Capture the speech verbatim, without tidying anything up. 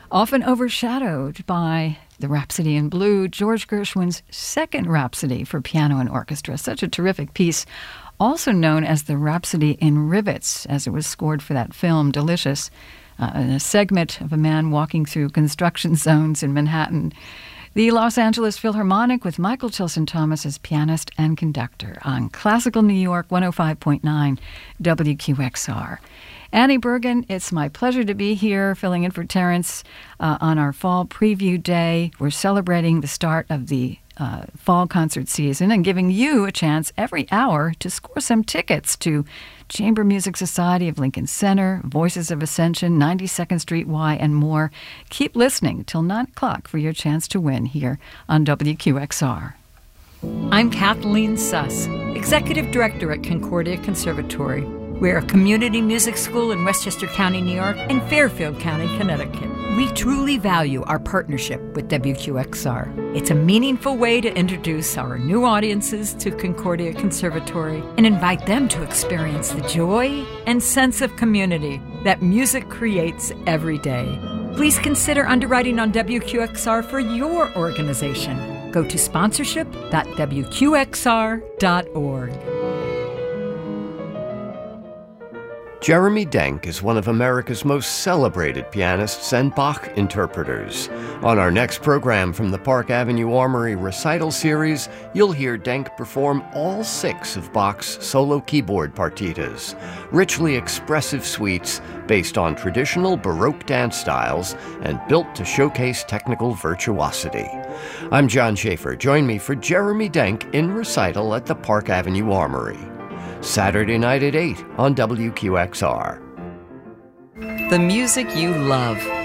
often overshadowed by the Rhapsody in Blue, George Gershwin's second Rhapsody for piano and orchestra. Such a terrific piece, also known as the Rhapsody in Rivets, as it was scored for that film, Delicious, uh, a segment of a man walking through construction zones in Manhattan. The Los Angeles Philharmonic with Michael Chilson Thomas as pianist and conductor on Classical New York one oh five point nine W Q X R. Annie Bergen, it's my pleasure to be here filling in for Terrence uh, on our fall preview day. We're celebrating the start of the uh, fall concert season and giving you a chance every hour to score some tickets to Chamber Music Society of Lincoln Center, Voices of Ascension, ninety-second Street Y, and more. Keep listening till nine o'clock for your chance to win here on W Q X R. I'm Kathleen Suss, Executive Director at Concordia Conservatory. We're a community music school in Westchester County, New York, and Fairfield County, Connecticut. We truly value our partnership with W Q X R. It's a meaningful way to introduce our new audiences to Concordia Conservatory and invite them to experience the joy and sense of community that music creates every day. Please consider underwriting on W Q X R for your organization. Go to sponsorship dot W Q X R dot org. Jeremy Denk is one of America's most celebrated pianists and Bach interpreters. On our next program from the Park Avenue Armory Recital Series, you'll hear Denk perform all six of Bach's solo keyboard partitas, richly expressive suites based on traditional Baroque dance styles and built to showcase technical virtuosity. I'm John Schaefer. Join me for Jeremy Denk in recital at the Park Avenue Armory. Saturday night at eight on W Q X R. The music you love.